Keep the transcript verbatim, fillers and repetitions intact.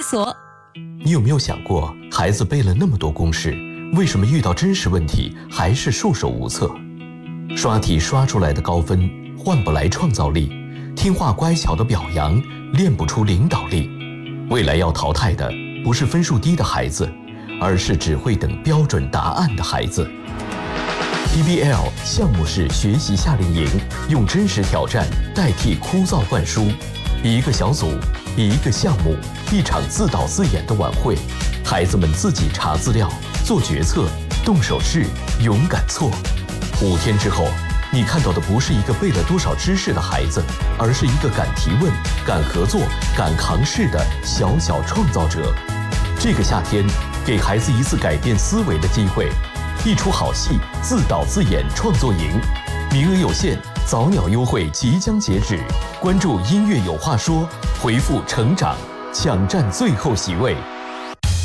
所。 你有没有想过，孩子背了那么多公式，为什么遇到真实问题还是束手无策？刷题刷出来的高分换不来创造力，听话乖巧的表扬练不出领导力。未来要淘汰的不是分数低的孩子，而是只会等标准答案的孩子。P B L 项目式学习夏令营，用真实挑战代替枯燥灌输。一个小组，一个项目，一场自导自演的晚会，孩子们自己查资料、做决策、动手试，勇敢错。五天之后，你看到的不是一个背了多少知识的孩子，而是一个敢提问、敢合作、敢扛事的小小创造者。这个夏天，给孩子一次改变思维的机会。一出好戏，自导自演创作营，名额有限，早鸟优惠即将截止。关注音乐有话说，回复成长，抢占最后席位。